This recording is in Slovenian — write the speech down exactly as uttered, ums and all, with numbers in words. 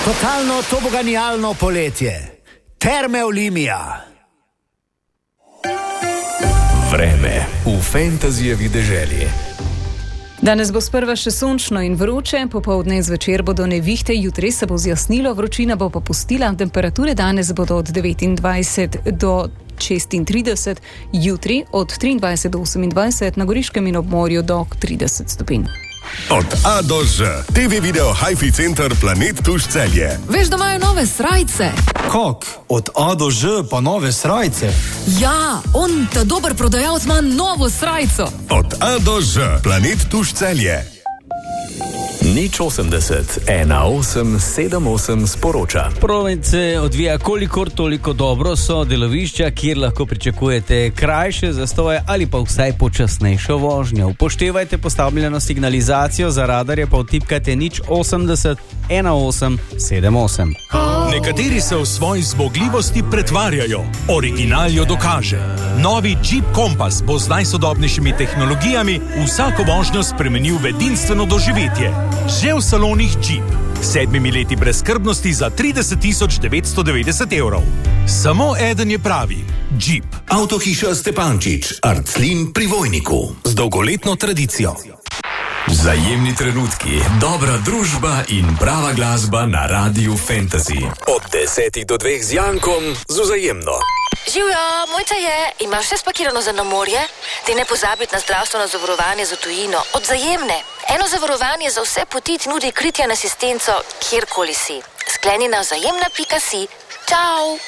Totalno toboganijalno poletje. Terme Olimia. Vreme v Fantasyjevi deželi. Danes bo sprva še sončno in vroče, popoldne in zvečer bodo nevihte, jutri se bo zjasnilo, vročina bo popustila, temperature danes bodo od devetindvajset do šestintrideset, jutri od triindvajset do osemindvajset, na Goriškem in ob morju do trideset stopinj. Od A do Ž. T V video Hi-Fi Center Planet Tuš Celje. Veš, da imajo nove srajce? Kak? Od A do Ž pa nove srajce? Ja, on, ta dober prodajalec, ima novo srajco. Od A do Ž. Planet Tuš Celje. Nič osemdeset, ena osem sedem osem sporoča. Promet se odvija kolikor toliko dobro, so delovišča, kjer lahko pričakujete krajše zastoje ali pa vsaj počasnejšo vožnjo. Upoštevajte postavljeno signalizacijo, za radarje pa vtipkajte nič osemdeset, ena osem sedem osem. Nekateri se v svoji zmogljivosti pretvarjajo, original jo dokaže. Novi Jeep Compass bo z najsodobnejšimi tehnologijami vsako vožnjo spremenil v edinstveno doživetje. Že v salonih Jeep. Sedmimi leti brezskrbnosti za trideset tisoč devetsto devetdeset evrov. Samo eden je pravi. Jeep. Avtohiša Stepančič, Arclin pri Vojniku. Z dolgoletno tradicijo. Vzajemni trenutki, dobra družba in prava glasba na Radiu Fantasy. Od desetih do dveh z Jankom z Vzajemno. Živjo, mojca je, imaš vse spakirano za na morje? Ti ne pozabiti na zdravstveno zavarovanje za tujino. Od Vzajemne. Eno zavarovanje za vse poti ti nudi kritje in asistenco, kjerkoli si. Skleni na vzajemna pika si. Čau!